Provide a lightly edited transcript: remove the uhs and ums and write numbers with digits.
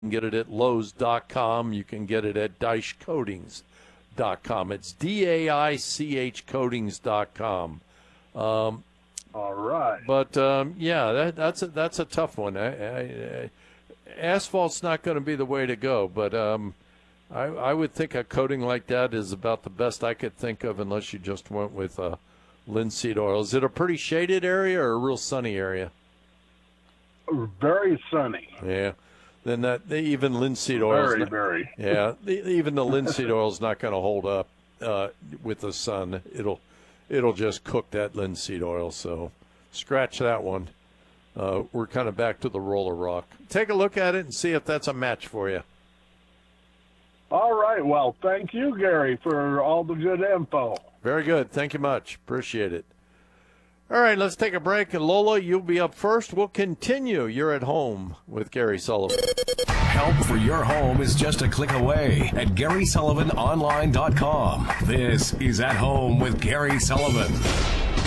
can get it at Lowe's.com. You can get it at DeichCoatings.com. It's DAICH Coatings.com. All right. But, that's a tough one. Asphalt's not going to be the way to go, but I would think a coating like that is about the best I could think of unless you just went with linseed oil. Is it a pretty shaded area or a real sunny area? Very sunny. Yeah. Then even linseed oil. Very. Yeah. Even the linseed oil is not going to hold up with the sun. It'll just cook that linseed oil. So scratch that one. We're kind of back to the roller rock. Take a look at it and see if that's a match for you. All right. Well, thank you, Gary, for all the good info. Very good. Thank you much. Appreciate it. All right, let's take a break. And Lola, you'll be up first. We'll continue. You're at home with Gary Sullivan. Help for your home is just a click away at GarySullivanOnline.com. This is At Home with Gary Sullivan.